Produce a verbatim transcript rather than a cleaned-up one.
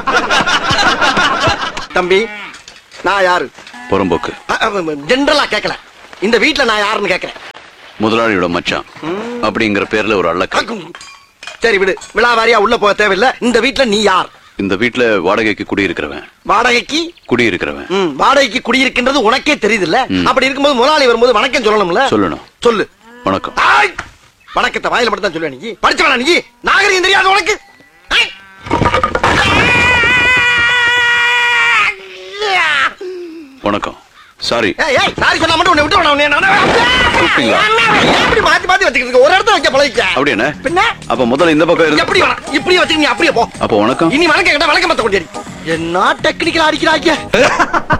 தம்பி, நான் யாரு? புறம்போக்கு. ஜெனரலா கேட்கல, இந்த வீட்டுல நான் யாருன்னு கேட்கிறேன். முதலாளியோட மச்சான் அப்படிங்கிற பேர்ல ஒரு அள்ளக்க. சரி விடு, விழாவாரியா உள்ள போக தேவையில்லை. இந்த வீட்டுல நீ யார்? இந்த வீட்டுல வாடகைக்கு குடியிருக்கிறவன். வாடகைக்கு குடியிருக்கிறவன். வாடகைக்கு குடியிருக்கின்றது உனக்கே தெரியுதுல்ல? அப்படி இருக்கும்போது முதலாளி வரும்போது வணக்கம் சொல்லணும்ல? சொல்லணும். சொல்லு. வணக்கம். வணக்கத்தை வாயில மட்டும் தான் சொல்லுவேன். நீ படிச்சவனா? நீ நாகரிகம் தெரியாது உனக்கு? வணக்கம். சாரி. சாரி சொன்னா மட்டும் உன்னை விட்டு எப்படி மாத்தி மாத்தி வச்சுக்கிட்டு ஒரு இடத்துல வைக்க பழகிக்க. அப்படி என்ன பின்ன? அப்ப முதல்ல இந்த பக்கம் இருந்து எப்படி வேணாம் இப்படியே வச்சுக்க. நீ அப்படியே போ. அப்ப வணக்கம். இனி வணக்கம் கேட்டா வணக்கம் மத்த கொண்டு என்ன டெக்னிக்கலா அடிக்கிறாங்க.